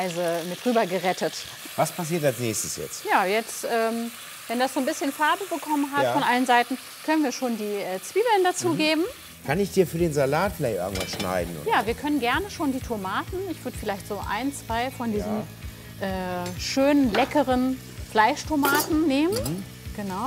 Also mit rüber gerettet. Was passiert als nächstes jetzt? Ja, jetzt, wenn das so ein bisschen Farbe bekommen hat Ja. von allen Seiten, können wir schon die Zwiebeln dazugeben. Kann ich dir für den Salat vielleicht irgendwas schneiden? Oder? Ja, wir können gerne schon die Tomaten. Ich würde vielleicht so 1, 2 von diesen schönen, leckeren Fleischtomaten nehmen. Genau.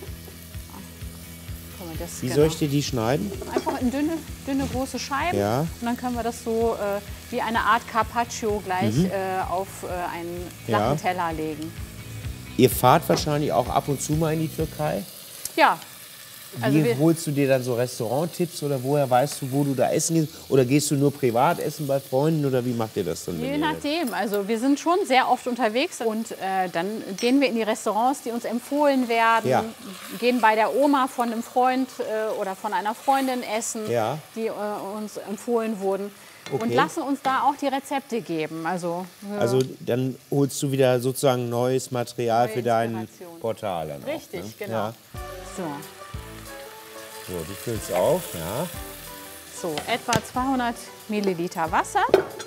Wie soll ich dir die schneiden? Einfach in dünne, große Scheiben. Ja. Und dann können wir das so wie eine Art Carpaccio gleich auf einen flachen Teller legen. Ihr fahrt wahrscheinlich auch ab und zu mal in die Türkei. Ja. Also Wie holst du dir dann so Restauranttipps oder woher weißt du, wo du da essen gehst? Oder gehst du nur privat essen bei Freunden oder wie macht ihr das dann? Je nachdem. Also wir sind schon sehr oft unterwegs und dann gehen wir in die Restaurants, die uns empfohlen werden. Ja. Gehen bei der Oma von einem Freund oder von einer Freundin essen, Ja. die uns empfohlen wurden. Okay. Und lassen uns da auch die Rezepte geben. Also dann holst du wieder sozusagen neues Material Neue für dein Inspiration. Portal. Dann richtig, auch, ne? genau. Ja. So. So, du füllst auf, ja. So, etwa 200 Milliliter Wasser.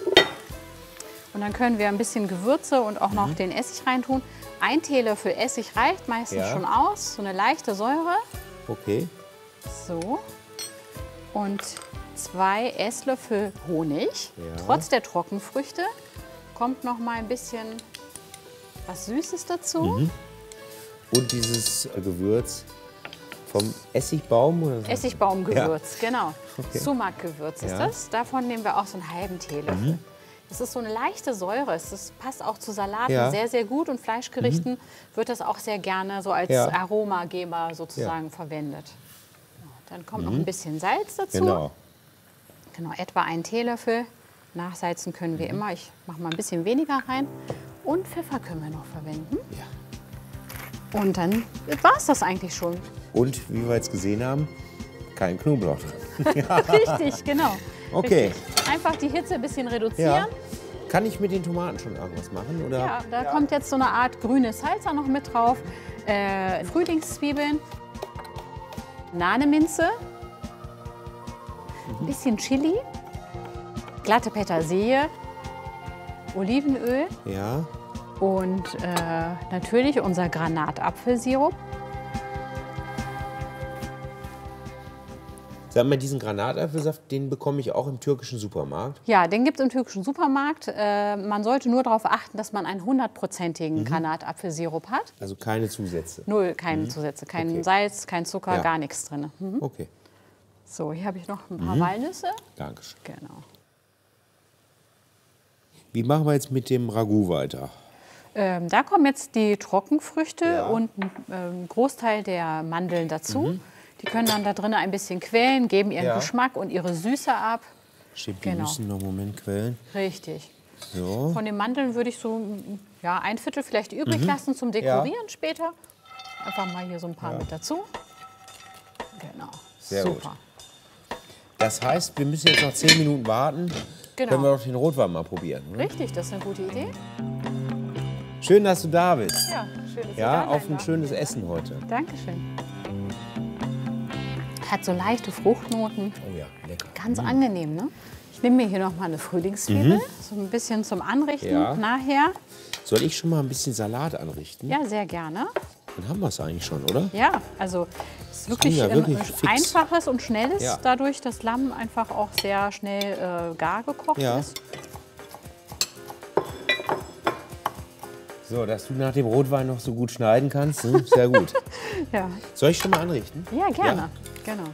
Und dann können wir ein bisschen Gewürze und auch noch den Essig reintun. 1 Teelöffel Essig reicht meistens schon aus. So eine leichte Säure. Okay. So. Und 2 Esslöffel Honig. Ja. Trotz der Trockenfrüchte kommt noch mal ein bisschen was Süßes dazu. Und dieses Gewürz vom Essigbaum oder so? Essigbaumgewürz, genau. Okay. Sumak-Gewürz ist Ja. das. Davon nehmen wir auch so einen halben Teelöffel. Das ist so eine leichte Säure. Das passt auch zu Salaten Ja. sehr, sehr gut. Und Fleischgerichten wird das auch sehr gerne so als Ja. Aromageber sozusagen verwendet. Ja, dann kommt noch ein bisschen Salz dazu. Genau. Genau, etwa 1 Teelöffel. Nachsalzen können wir immer. Ich mache mal ein bisschen weniger rein. Und Pfeffer können wir noch verwenden. Ja. Und dann war es das eigentlich schon. Und wie wir jetzt gesehen haben, kein Knoblauch drin. Richtig, genau. Okay. Richtig. Einfach die Hitze ein bisschen reduzieren. Ja. Kann ich mit den Tomaten schon irgendwas machen? Oder? Ja, da kommt jetzt so eine Art grüne Salsa noch mit drauf. Frühlingszwiebeln, Nahneminze, ein bisschen Chili, glatte Petersilie, Olivenöl Ja. und natürlich unser Granatapfelsirup. Sag mal, diesen Granatapfelsaft, den bekomme ich auch im türkischen Supermarkt. Ja, den gibt es im türkischen Supermarkt. Man sollte nur darauf achten, dass man einen 100%igen Granatapfelsirup hat. Also keine Zusätze. Null, keine Zusätze, kein Okay. Salz, kein Zucker, Ja. gar nichts drin. Okay, So, hier habe ich noch ein paar Walnüsse. Dankeschön. Genau. Wie machen wir jetzt mit dem Ragout weiter? Da kommen jetzt die Trockenfrüchte Ja. und ein Großteil der Mandeln dazu. Die können dann da drin ein bisschen quellen, geben ihren Ja. Geschmack und ihre Süße ab. Stimmt, die Genau. müssen noch einen Moment quellen. Richtig. So. Von den Mandeln würde ich so ja, 1/4 vielleicht übrig lassen zum Dekorieren später. Einfach mal hier so ein paar mit dazu. Genau. Sehr Super. gut. Das heißt, wir müssen jetzt noch 10 Minuten warten. Genau. Können wir doch den Rotwein mal probieren, oder? Richtig, das ist eine gute Idee. Schön, dass du da bist. Ja, schön, dass ihr Ja, da auf sein ein darf. schönes Essen heute. Dankeschön. Hat so leichte Fruchtnoten. Oh ja, lecker. Ganz angenehm, ne? Ich nehme mir hier noch mal eine Frühlingszwiebel, so ein bisschen zum Anrichten Ja. nachher. Soll ich schon mal ein bisschen Salat anrichten? Ja, sehr gerne. Dann haben wir es eigentlich schon, oder? Ja, also es ist wirklich, ging ja wirklich fix. Einfaches und Schnelles, Ja. dadurch, dass Lamm einfach auch sehr schnell gar gekocht Ja. ist. So, dass du nach dem Rotwein noch so gut schneiden kannst, ne? Sehr gut. Ja, Soll ich schon mal anrichten? ja gerne. Ja. Genau.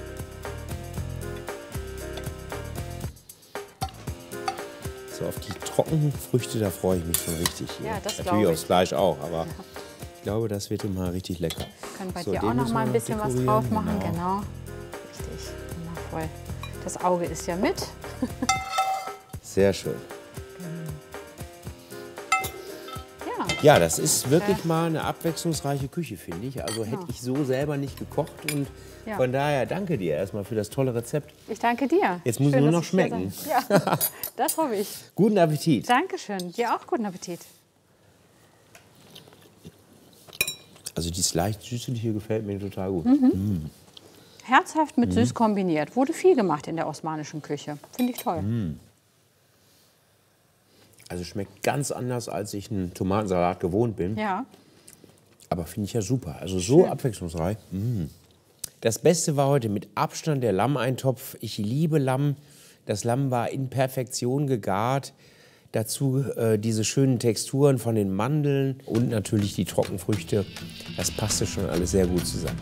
So, auf die trockenen Früchte, da freue ich mich schon richtig. Hier. Ja, das Natürlich glaube aufs ich. Fleisch auch, aber ich glaube, das wird mal richtig lecker. Können bei So, dir den auch noch müssen mal wir ein bisschen was dekorieren, drauf machen. genau. Genau. Richtig. Wundervoll. Das Auge ist ja mit. Sehr schön. Ja. Ja, das ist wirklich mal eine abwechslungsreiche Küche, finde ich. Also hätte ich so selber nicht gekocht. Und Ja. von daher danke dir erstmal für das tolle Rezept. Ich danke dir. Jetzt muss Schön, nur dass noch ich hier schmecken. sein- Ja, das hoffe ich. Guten Appetit. Dankeschön. Dir auch guten Appetit. Also dieses leicht süßliche gefällt mir total gut. Herzhaft mit süß kombiniert. Wurde viel gemacht in der osmanischen Küche. Finde ich toll. Also schmeckt ganz anders, als ich einen Tomatensalat gewohnt bin. Ja. Aber finde ich ja super. Also so abwechslungsreich. Das Beste war heute mit Abstand der Lammeintopf. Ich liebe Lamm. Das Lamm war in Perfektion gegart. Dazu diese schönen Texturen von den Mandeln und natürlich die Trockenfrüchte. Das passte schon alles sehr gut zusammen.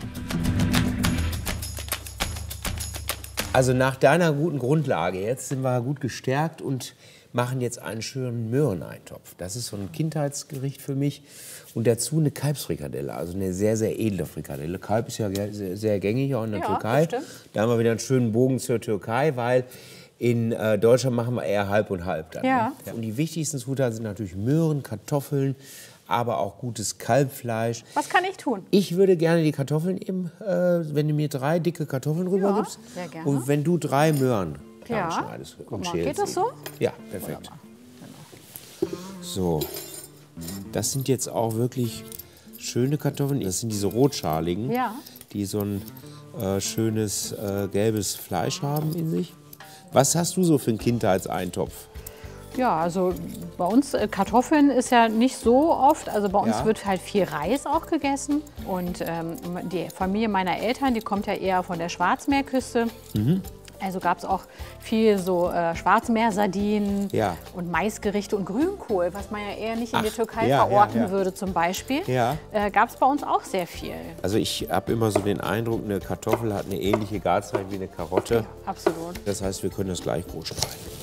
Also nach deiner guten Grundlage, jetzt sind wir gut gestärkt und machen jetzt einen schönen Möhreneintopf. Das ist so ein Kindheitsgericht für mich. Und dazu eine Kalbsfrikadelle, also eine sehr, sehr edle Frikadelle. Kalb ist ja sehr, sehr gängig auch in der Türkei. Da haben wir wieder einen schönen Bogen zur Türkei, weil in Deutschland machen wir eher halb und halb. Dann, ja. Ne? Und die wichtigsten Zutaten sind natürlich Möhren, Kartoffeln, aber auch gutes Kalbfleisch. Was kann ich tun? Ich würde gerne die Kartoffeln nehmen, wenn du mir 3 dicke Kartoffeln rüber gibst. Sehr gerne. Und wenn du 3 Möhren klein schneidest. Guck mal, geht das so? Ja, perfekt. Genau. So, das sind jetzt auch wirklich schöne Kartoffeln. Das sind diese rotschaligen, die so ein schönes gelbes Fleisch haben in sich. Was hast du so für einen Kindheitseintopf? Ja, also bei uns Kartoffeln ist ja nicht so oft. Also bei uns wird halt viel Reis auch gegessen. Und die Familie meiner Eltern, die kommt ja eher von der Schwarzmeerküste. Also gab es auch viel so Schwarzmeersardinen und Maisgerichte und Grünkohl, was man ja eher nicht in die Türkei verorten würde zum Beispiel. Gab es bei uns auch sehr viel. Also ich habe immer so den Eindruck, eine Kartoffel hat eine ähnliche Garzeit wie eine Karotte. Ja, absolut. Das heißt, wir können das gleich groß schneiden.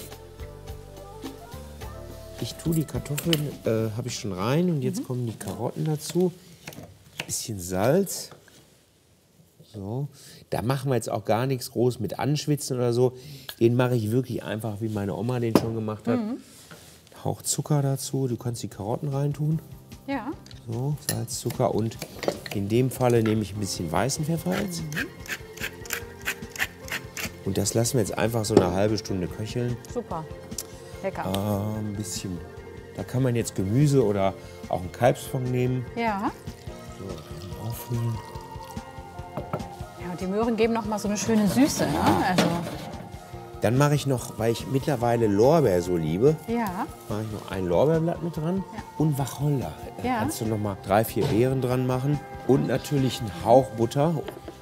Ich tue die Kartoffeln, habe ich schon rein und jetzt kommen die Karotten dazu. Ein bisschen Salz. So. Da machen wir jetzt auch gar nichts groß mit anschwitzen oder so. Den mache ich wirklich einfach, wie meine Oma den schon gemacht hat. Hauch Zucker dazu. Du kannst die Karotten reintun. Ja. So, Salz, Zucker und in dem Falle nehme ich ein bisschen weißen Pfeffer jetzt. Und das lassen wir jetzt einfach so eine halbe Stunde köcheln. Super. Lecker. Ein bisschen. Da kann man jetzt Gemüse oder auch einen Kalbsfond nehmen. Ja. So, auffüllen. Ja, und die Möhren geben noch mal so eine schöne Süße. Ne? Also. Dann mache ich noch, weil ich mittlerweile Lorbeer so liebe, mache ich noch ein Lorbeerblatt mit dran und Wacholder. Da kannst du noch mal 3, 4 Beeren dran machen und natürlich einen Hauch Butter.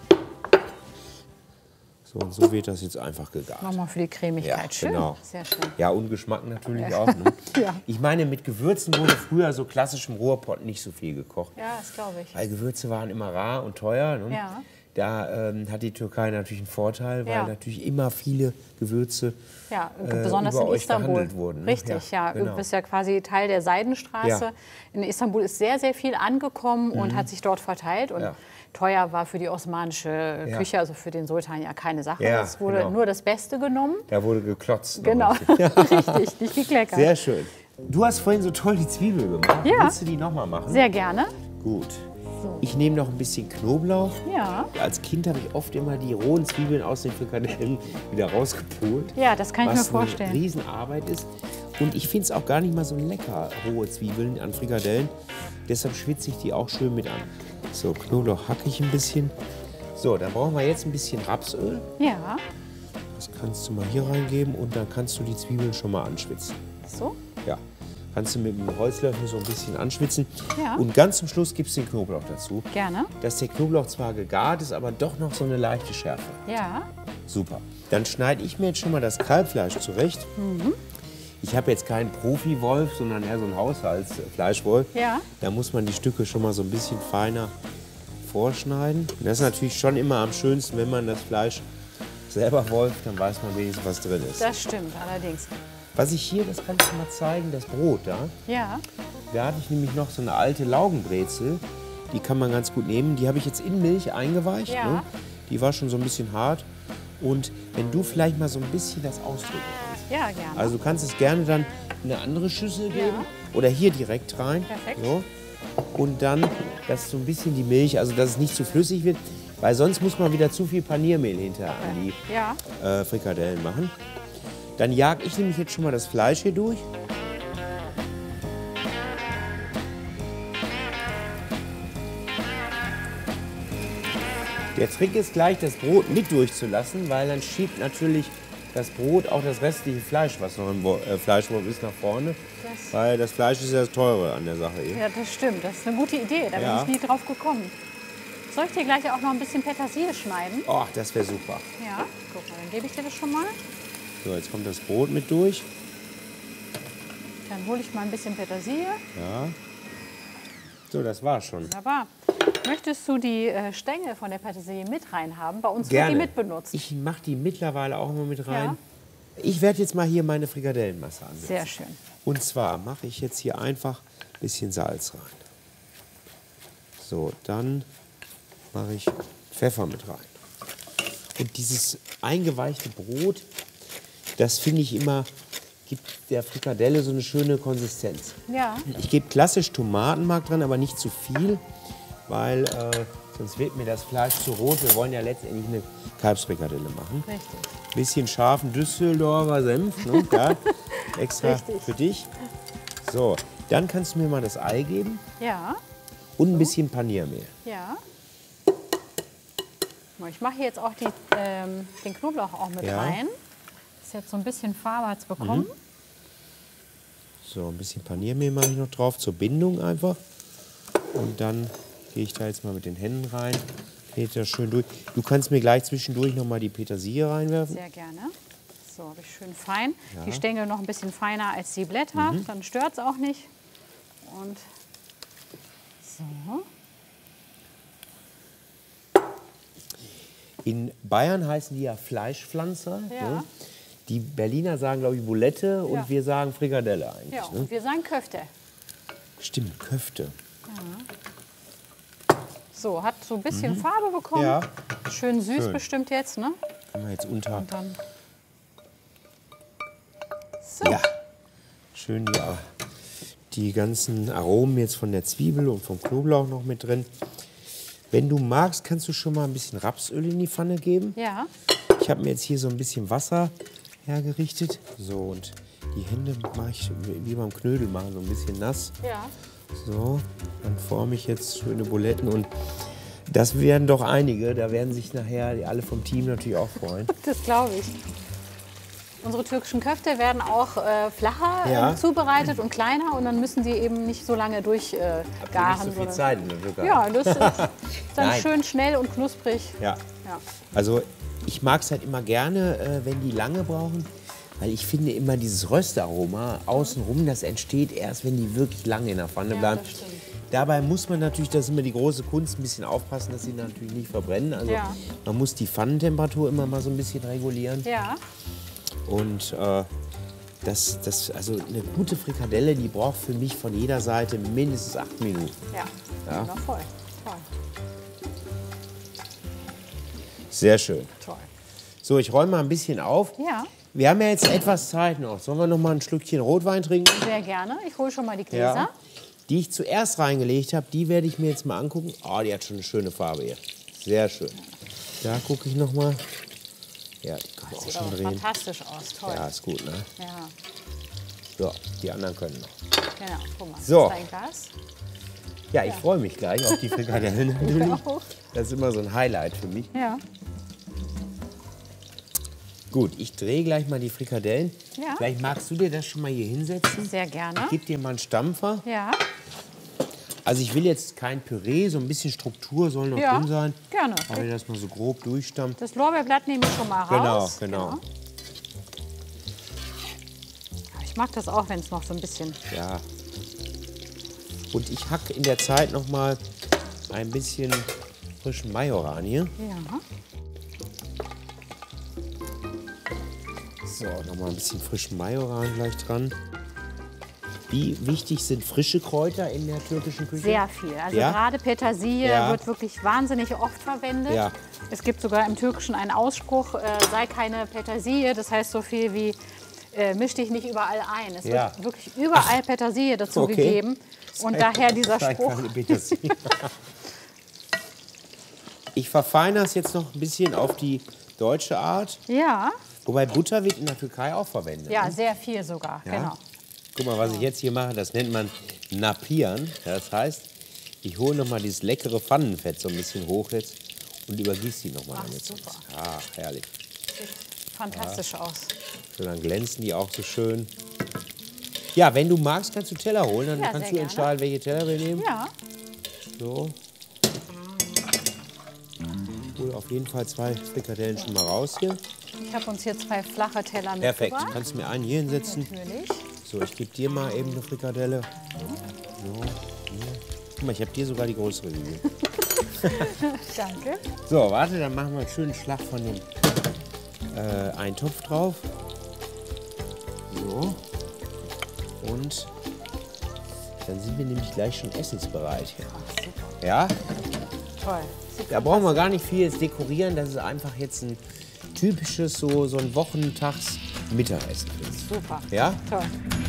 So, und so wird das jetzt einfach gegart. Nochmal für die Cremigkeit. Ja, schön. genau. Sehr schön. Ja, und Geschmack natürlich auch. Ne? Ich meine, mit Gewürzen wurde früher so klassisch im Rohrpott nicht so viel gekocht. Ja, das glaube ich. Weil Gewürze waren immer rar und teuer. Ne? Ja. Da hat die Türkei natürlich einen Vorteil, weil natürlich immer viele Gewürze besonders über in euch Istanbul. gehandelt wurden. Ne? Richtig, ja. Genau. Du bist ja quasi Teil der Seidenstraße. Ja. In Istanbul ist sehr, sehr viel angekommen und hat sich dort verteilt. Und teuer war für die osmanische Küche, also für den Sultan, ja keine Sache. Es wurde nur das Beste genommen. Da wurde geklotzt. Genau, richtig, nicht gekleckert. Sehr schön. Du hast vorhin so toll die Zwiebel gemacht. Ja. Willst du die noch mal machen? Sehr gerne. Gut. Ich nehme noch ein bisschen Knoblauch. Ja. Als Kind habe ich oft immer die rohen Zwiebeln aus den Frikadellen wieder rausgepult. Ja, das kann ich mir vorstellen. Was eine Riesenarbeit ist. Und ich finde es auch gar nicht mal so lecker, rohe Zwiebeln an Frikadellen. Deshalb schwitze ich die auch schön mit an. So, Knoblauch hacke ich ein bisschen. So, dann brauchen wir jetzt ein bisschen Rapsöl. Ja. Das kannst du mal hier reingeben und dann kannst du die Zwiebeln schon mal anschwitzen. So? Ja. Kannst du mit dem Holzlöffel so ein bisschen anschwitzen. Ja. Und ganz zum Schluss gibst du den Knoblauch dazu. Gerne. Dass der Knoblauch zwar gegart ist, aber doch noch so eine leichte Schärfe. Ja. Super. Dann schneide ich mir jetzt schon mal das Kalbfleisch zurecht. Ich habe jetzt keinen Profi-Wolf, sondern eher so einen Haushaltsfleischwolf. Ja. Da muss man die Stücke schon mal so ein bisschen feiner vorschneiden. Und das ist natürlich schon immer am schönsten, wenn man das Fleisch selber wolft, dann weiß man wenigstens, was drin ist. Das stimmt, allerdings. Was ich hier, das kann ich dir mal zeigen, das Brot da. Ja. Da hatte ich nämlich noch so eine alte Laugenbrezel. Die kann man ganz gut nehmen. Die habe ich jetzt in Milch eingeweicht. Ja. Ne? Die war schon so ein bisschen hart. Und wenn du vielleicht mal so ein bisschen das ausdrücken kannst. Ja, gerne. Also du kannst es gerne dann in eine andere Schüssel geben. Oder hier direkt rein. Perfekt. So. Und dann, dass so ein bisschen die Milch, also dass es nicht zu flüssig wird. Weil sonst muss man wieder zu viel Paniermehl hinterher an die Frikadellen machen. Dann jag ich nämlich jetzt schon mal das Fleisch hier durch. Der Trick ist gleich, das Brot mit durchzulassen, weil dann schiebt natürlich das Brot auch das restliche Fleisch, was noch im Fleischwurf ist, nach vorne. Weil das Fleisch ist ja das Teure an der Sache eben. Ja, das stimmt. Das ist eine gute Idee. Da bin ich nie drauf gekommen. Soll ich dir gleich auch noch ein bisschen Petersilie schneiden? Oh, das wäre super. Ja, guck mal, dann gebe ich dir das schon mal. So, jetzt kommt das Brot mit durch. Dann hole ich mal ein bisschen Petersilie. Ja. So, das war's schon. Wunderbar. Möchtest du die Stängel von der Petersilie mit reinhaben? Bei uns Gerne. wird die mitbenutzt. Ich mache die mittlerweile auch immer mit rein. Ja. Ich werde jetzt mal hier meine Frikadellenmasse ansetzen. Sehr schön. Und zwar mache ich jetzt hier einfach ein bisschen Salz rein. So, dann mache ich Pfeffer mit rein. Und dieses eingeweichte Brot, das finde ich immer, gibt der Frikadelle so eine schöne Konsistenz. Ja. Ich gebe klassisch Tomatenmark dran, aber nicht zu viel, weil sonst wird mir das Fleisch zu rot. Wir wollen ja letztendlich eine Kalbsfrikadelle machen. Richtig. Bisschen scharfen Düsseldorfer Senf, ne? Ja, extra Richtig. für dich. So, dann kannst du mir mal das Ei geben Ja. und ein bisschen Paniermehl. Ja. Ich mache jetzt auch den Knoblauch auch mit Ja. rein. Ist jetzt so ein bisschen Farbe hat's bekommen. So, ein bisschen Paniermehl mache ich noch drauf, zur Bindung einfach. Und dann gehe ich da jetzt mal mit den Händen rein. Knete das schön durch. Du kannst mir gleich zwischendurch noch mal die Petersilie reinwerfen. Sehr gerne. So, habe ich schön fein. Ja. Die Stängel noch ein bisschen feiner als die Blätter, dann stört es auch nicht. Und so. In Bayern heißen die ja Fleischpflanzer. Ja. Ne? Die Berliner sagen, glaube ich, Bulette und Ja. wir sagen Frikadelle eigentlich. Ja, Ne? und wir sagen Köfte. Stimmt, Köfte. So, hat so ein bisschen Farbe bekommen. Ja. Schön süß Schön. bestimmt jetzt, ne? Können wir jetzt unter. Und dann. So. Ja. Schön die ganzen Aromen jetzt von der Zwiebel und vom Knoblauch noch mit drin. Wenn du magst, kannst du schon mal ein bisschen Rapsöl in die Pfanne geben. Ja. Ich habe mir jetzt hier so ein bisschen Wasser hergerichtet. So, und die Hände mache ich wie beim Knödel machen, so ein bisschen nass. Ja. So, dann forme ich jetzt schöne Buletten und das werden doch einige. Da werden sich nachher alle vom Team natürlich auch freuen. Das glaube ich. Unsere türkischen Köfte werden auch flacher Ja. zubereitet und kleiner und dann müssen sie eben nicht so lange durchgaren. Nicht so viel Zeit in der Türkei. Ja, das ist dann Nein. schön schnell und knusprig. Ja. Ja. Also ich mag es halt immer gerne, wenn die lange brauchen, weil ich finde immer dieses Röstaroma außenrum, das entsteht erst, wenn die wirklich lange in der Pfanne Ja, bleiben. das stimmt. Dabei muss man natürlich, das ist immer die große Kunst, ein bisschen aufpassen, dass sie natürlich nicht verbrennen. Also Ja. man muss die Pfannentemperatur immer mal so ein bisschen regulieren. Ja, Und also eine gute Frikadelle, die braucht für mich von jeder Seite mindestens 8 Minuten. ja. Ja. Wundervoll. Toll. Sehr schön. Toll. So, ich räume mal ein bisschen auf. Ja, Wir haben ja jetzt etwas Zeit noch. Sollen wir noch mal ein Schlückchen Rotwein trinken? sehr gerne. Ich hole schon mal die Gläser. Die ich zuerst reingelegt habe, die werde ich mir jetzt mal angucken. Oh, die hat schon eine schöne Farbe hier. Sehr schön. Da gucke ich noch mal. Ja, die kann man auch Sieht schon auch drehen. fantastisch aus. Toll. Ja, ist gut, ne? Ja, So, die anderen können noch. genau. Guck mal, So. das ist dein Glas. Ja, ich freue mich gleich auf die Frikadellen natürlich. auch. Das ist immer so ein Highlight für mich. Ja. Gut, ich drehe gleich mal die Frikadellen. Ja. Vielleicht magst du dir das schon mal hier hinsetzen. Sehr gerne. Ich gebe dir mal einen Stampfer. Ja, Also ich will jetzt kein Püree, so ein bisschen Struktur soll noch Ja, drin sein. gerne. Aber wenn das mal so grob durchstammt. das Lorbeerblatt nehme ich schon mal raus. Genau. Ich mag das auch, wenn es noch so ein bisschen... Ja. Und ich hacke in der Zeit noch mal ein bisschen frischen Majoran hier. Ja. So, noch mal ein bisschen frischen Majoran gleich dran. Wie wichtig sind frische Kräuter in der türkischen Küche? Sehr viel. Also Ja? gerade Petersilie Ja. wird wirklich wahnsinnig oft verwendet. Ja. Es gibt sogar im Türkischen einen Ausspruch, sei keine Petersilie. Das heißt so viel wie, misch dich nicht überall ein. Es Ja. wird wirklich überall Petersilie dazu Okay. gegeben. Und daher dieser Sei Spruch. keine Petersilie. Ich verfeinere es jetzt noch ein bisschen auf die deutsche Art. Ja, Wobei Butter wird in der Türkei auch verwendet. ja, Ne? sehr viel sogar. Ja. Genau. Guck mal, was ich jetzt hier mache, das nennt man Napieren. Das heißt, ich hole noch mal dieses leckere Pfannenfett so ein bisschen hoch jetzt und übergieße die noch mal damit. super. Ah, herrlich. fantastisch aus. So, dann glänzen die auch so schön. Ja, wenn du magst, kannst du Teller holen. Dann Ja, kannst sehr du entscheiden, welche Teller wir nehmen. Ja, So. Hol auf jeden Fall 2 Frikadellen schon mal raus hier. ich habe uns hier 2 flache Teller mitgebracht. Perfekt. Kannst du mir einen hier hinsetzen? Natürlich. So, ich gebe dir mal eben eine Frikadelle. So, hier. Guck mal, ich habe dir sogar die größere gegeben. Danke. So, warte, dann machen wir einen schönen Schlag von dem Eintopf drauf. So. Und dann sind wir nämlich gleich schon essensbereit. Ach, super. Ja? Toll. Sieht Da brauchen wir gar nicht viel jetzt dekorieren. Das ist einfach jetzt ein typisches, so ein Wochentags-Mittagessen. super. Ja? Toll.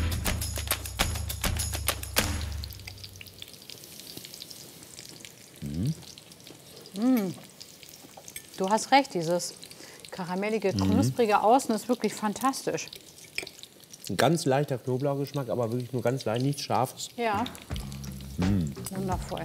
Du hast recht, dieses karamellige, knusprige Außen ist wirklich fantastisch. Ein ganz leichter Knoblauchgeschmack, aber wirklich nur ganz leicht, nichts Scharfes. Ja. Wundervoll.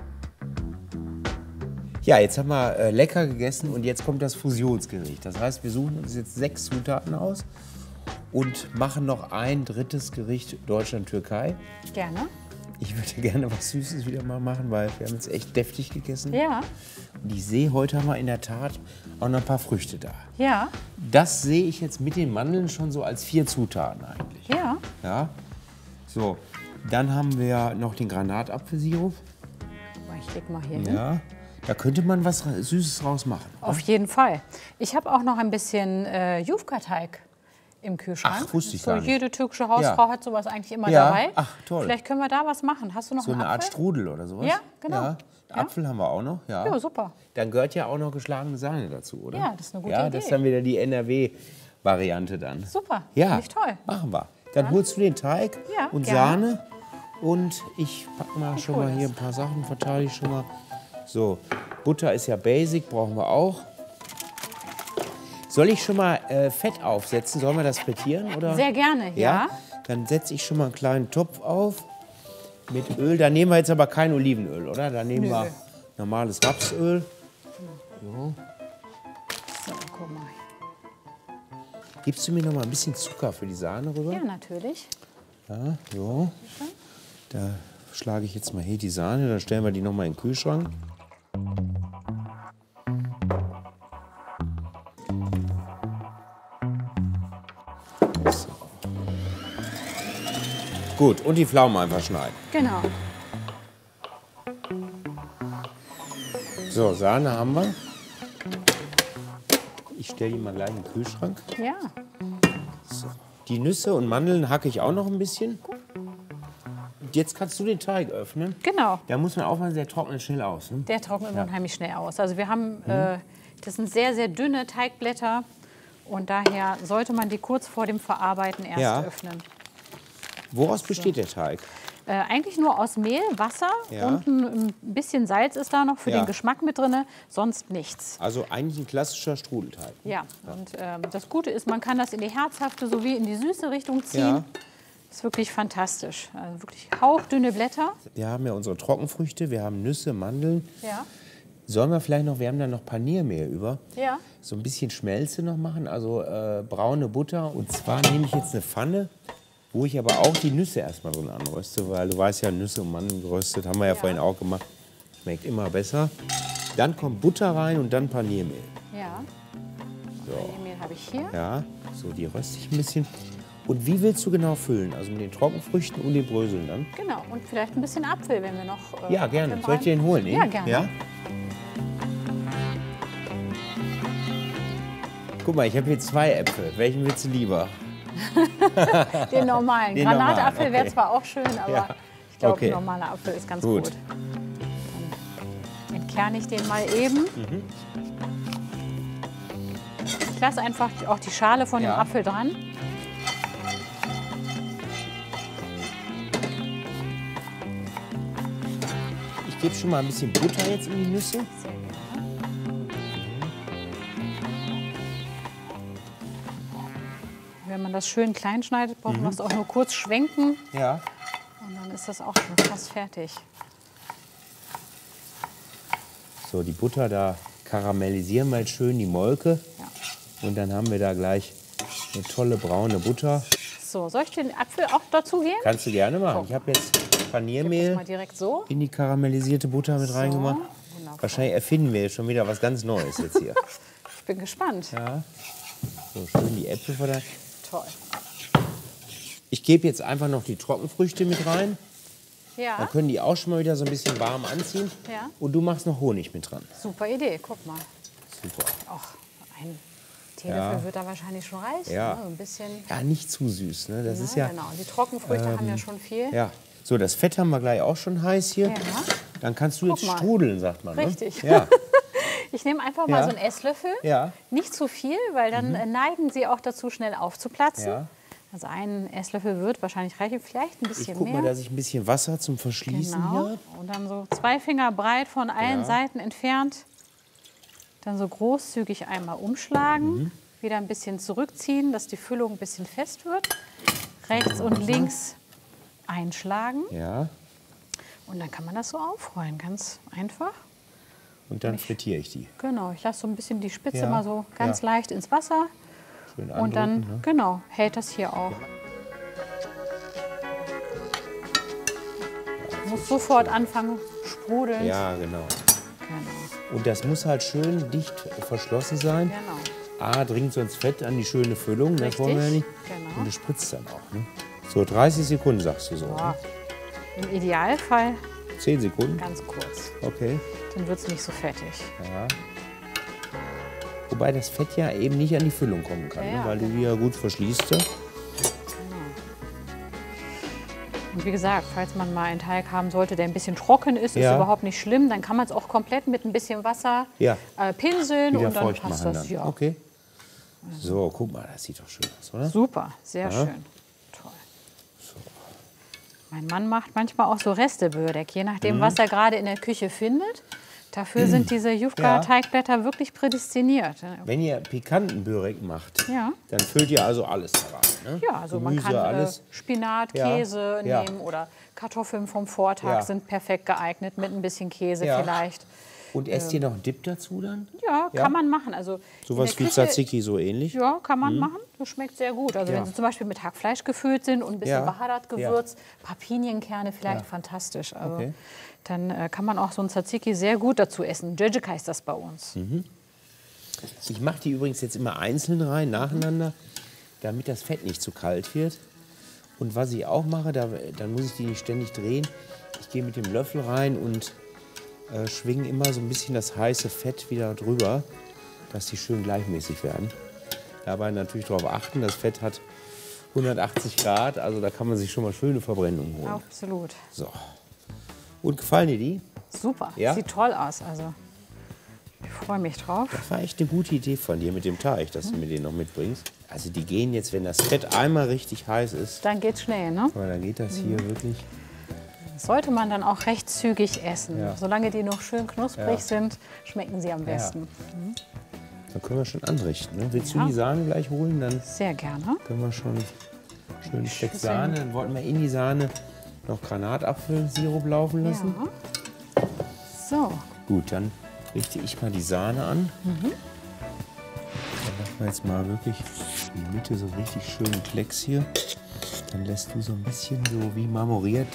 Ja, jetzt haben wir lecker gegessen und jetzt kommt das Fusionsgericht. Das heißt, wir suchen uns jetzt 6 Zutaten aus und machen noch ein drittes Gericht Deutschland-Türkei. Gerne. Ich würde gerne was Süßes wieder mal machen, weil wir haben jetzt echt deftig gegessen. Ja. Und ich sehe, heute haben wir in der Tat auch noch ein paar Früchte da. Ja. Das sehe ich jetzt mit den Mandeln schon so als 4 Zutaten eigentlich. Ja. Ja. So, dann haben wir noch den Granatapfelsirup. Ich leg mal hier hin. Ja. Da könnte man was Süßes draus machen. Auf jeden Fall. Ich habe auch noch ein bisschen Jufka-Teig im Kühlschrank. Ach, wusste ich gar nicht. Jede türkische Hausfrau Ja. hat sowas eigentlich immer Ja. dabei. Ach, toll. Vielleicht können wir da was machen. Hast du noch So einen eine Art Apfel? Strudel oder sowas? Ja, genau. Ja. Ja. Apfel haben wir auch noch, ja. Ja, super. Dann gehört ja auch noch geschlagene Sahne dazu, oder? Ja, das ist eine gute Ja, Idee. das ist dann wieder die NRW-Variante dann. Super. Ja, Finde ich toll. machen wir. Dann holst du den Teig Ja, und gerne. Sahne und ich packe mal schon hol mal das. hier ein paar Sachen, verteile ich schon mal. So, Butter ist ja basic, brauchen wir auch. Soll ich schon mal Fett aufsetzen? Sollen wir das frittieren? Oder? Sehr gerne, ja. Dann setze ich schon mal einen kleinen Topf auf mit Öl. Da nehmen wir jetzt aber kein Olivenöl, oder? Da nehmen Nö. wir normales Rapsöl. So. So, guck mal. Gibst du mir noch mal ein bisschen Zucker für die Sahne rüber? Ja, natürlich. Ja, so. Da schlage ich jetzt mal hier die Sahne, dann stellen wir die noch mal in den Kühlschrank. So. Gut, und die Pflaumen einfach schneiden. Genau. So, Sahne haben wir. Ich stelle die mal gleich in den Kühlschrank. Ja. So. Die Nüsse und Mandeln hacke ich auch noch ein bisschen. Und jetzt kannst du den Teig öffnen. Genau. Da muss man aufpassen, der trocknet schnell aus. Ne? Der trocknet unheimlich schnell aus. Also wir haben, das sind sehr, sehr dünne Teigblätter. Und daher sollte man die kurz vor dem Verarbeiten erst Ja. öffnen. Woraus besteht der Teig? Eigentlich nur aus Mehl, Wasser Ja. und ein bisschen Salz ist da noch für Ja. den Geschmack mit drin, sonst nichts. Also eigentlich ein klassischer Strudelteig. Ja, und das Gute ist, man kann das in die herzhafte sowie in die süße Richtung ziehen. Ja. Das ist wirklich fantastisch. Also wirklich hauchdünne Blätter. Wir haben ja unsere Trockenfrüchte, wir haben Nüsse, Mandeln. Ja. Sollen wir vielleicht noch, wir haben da noch Paniermehl über, Ja. so ein bisschen Schmelze noch machen, also braune Butter. Und zwar nehme ich jetzt eine Pfanne, wo ich aber auch die Nüsse erstmal drin anröste, weil du weißt ja, Nüsse und Mandeln geröstet, haben wir ja vorhin auch gemacht. Schmeckt immer besser. Dann kommt Butter rein und dann Paniermehl. Ja. Mehl habe ich hier. Ja, so die röste ich ein bisschen. Und wie willst du genau füllen? Also mit den Trockenfrüchten und den Bröseln dann? Genau. Und vielleicht ein bisschen Apfel, wenn wir noch. Ja, gerne. Apfel Soll ich den holen? Ja, gerne. Ja? Guck mal, ich habe hier 2 Äpfel. Welchen willst du lieber? Den normalen. Den Granatapfel normalen, wäre okay. ich auch schön, aber Ja. ich glaube, Okay. ein normaler Apfel ist ganz Gut. gut. Dann entkerne ich den mal eben. Ich lasse einfach auch die Schale von Ja. dem Apfel dran. Ich gebe schon mal ein bisschen Butter jetzt in die Nüsse. Sehr gerne. Wenn man das schön klein schneidet, braucht man es auch nur kurz schwenken Ja. und dann ist das auch schon fast fertig. So, die Butter, da karamellisieren wir jetzt schön die Molke. Ja. Und dann haben wir da gleich eine tolle braune Butter. So, soll ich den Apfel auch dazugeben? Kannst du gerne machen. Ich habe jetzt Paniermehl Mal direkt so. in die karamellisierte Butter mit reingemacht. Wunderbar. Wahrscheinlich erfinden wir schon wieder was ganz Neues jetzt hier. Ich bin gespannt. Ja. So, schön die Äpfel verteilt. Toll. Ich gebe jetzt einfach noch die Trockenfrüchte mit rein. Dann Ja, können die auch schon mal wieder so ein bisschen warm anziehen. Ja. Und du machst noch Honig mit dran. super Idee. Guck mal. Super. Ach, ein Teelöffel wird da wahrscheinlich schon reichen. Ja. Ne? Ein bisschen. Ja, nicht zu süß. Ne? Das ist Ja, ja. genau. Die Trockenfrüchte haben ja schon viel. Ja. So, das Fett haben wir gleich auch schon heiß hier. Ja. Dann kannst du Guck jetzt mal. strudeln, sagt man. Richtig. Ne? Ja. Ich nehme einfach mal Ja. so einen Esslöffel. Ja. Nicht zu viel, weil dann neigen sie auch dazu, schnell aufzuplatzen. Ja. Also ein Esslöffel wird wahrscheinlich reichen, vielleicht ein Ich bisschen guck mehr. mal, dass ich ein bisschen Wasser zum Verschließen Genau. hier habe. Und dann so 2 Finger breit von allen Ja. Seiten entfernt. Dann so großzügig einmal umschlagen. Mhm. Wieder ein bisschen zurückziehen, dass die Füllung ein bisschen fest wird. Rechts und links einschlagen. Ja. Und dann kann man das so aufrollen, ganz einfach. Und dann frittiere ich die. Genau, ich lasse so ein bisschen die Spitze Ja. mal so ganz Ja. leicht ins Wasser. Schön Und dann, andrücken, ne? genau, hält das hier auch. Muss sofort anfangen sprudeln. Ja, genau. Genau. Und das muss halt schön dicht verschlossen sein. Genau. A, dringt sonst Fett an die schöne Füllung, das Richtig, wollen wir ja nicht. genau. Und es spritzt dann auch. Ne? So 30 Sekunden sagst du so. Ja. Ne? Im Idealfall 10 Sekunden? ganz kurz. Okay. Dann wird es nicht so fettig. Ja. Wobei das Fett ja eben nicht an die Füllung kommen kann, Ja, ne? ja, weil du die ja gut verschließt. Ja? Und wie gesagt, falls man mal einen Teig haben sollte, der ein bisschen trocken ist, ist Ja. überhaupt nicht schlimm. Dann kann man es auch komplett mit ein bisschen Wasser Ja. Pinseln Wieder und dann feucht passt machen das. dann. Ja. Okay. So, guck mal, das sieht doch schön aus, oder? Super, sehr schön. Toll. Mein Mann macht manchmal auch so Restebörek, je nachdem, was er gerade in der Küche findet. Dafür sind diese Jufka-Teigblätter wirklich prädestiniert. Wenn ihr pikanten Börek macht, Ja. dann füllt ihr also alles da rein. Ne? Ja, also man Gemüse, kann alles. Spinat, Ja, Käse ja. nehmen oder Kartoffeln vom Vortag Ja. sind perfekt geeignet mit ein bisschen Käse Ja. vielleicht. Und esst ihr noch einen Dip dazu dann? Ja, Ja. kann man machen. Also in Sowas der wie Küche- Tzatziki, so ähnlich? Ja, kann man machen. Das schmeckt sehr gut. Also Ja. wenn sie zum Beispiel mit Hackfleisch gefüllt sind und ein bisschen Ja. behaddert gewürzt, ein paar Pinienkerne vielleicht, fantastisch. Also Okay. dann kann man auch so ein Tzatziki sehr gut dazu essen. Djedjika ist das bei uns. Ich mache die übrigens jetzt immer einzeln rein, nacheinander, damit das Fett nicht zu kalt wird. Und was ich auch mache, dann muss ich die nicht ständig drehen. Ich gehe mit dem Löffel rein und schwinge immer so ein bisschen das heiße Fett wieder drüber, dass die schön gleichmäßig werden. Dabei natürlich darauf achten, das Fett hat 180 Grad, also da kann man sich schon mal schöne Verbrennungen holen. Absolut. So. Und gefallen dir die? Super. Ja? Sieht toll aus. Also ich freue mich drauf. Das war echt eine gute Idee von dir mit dem Teig, dass du mir den noch mitbringst. Also die gehen jetzt, wenn das Fett einmal richtig heiß ist, Dann geht's schnell, ne? aber dann geht das hier wirklich. Das sollte man dann auch recht zügig essen. Ja. Solange die noch schön knusprig Ja. sind, schmecken sie am besten. Dann können wir schon anrichten. Ne? Willst Ja. du die Sahne gleich holen? Dann Sehr gerne. können wir schon schön ein Stück Sahne. Dann wollten wir in die Sahne noch Granatapfelsirup laufen lassen. Ja. So, Gut, dann richte ich mal die Sahne an. Dann machen wir jetzt mal wirklich in die Mitte so richtig schönen Klecks hier. Dann lässt du so ein bisschen so wie marmoriert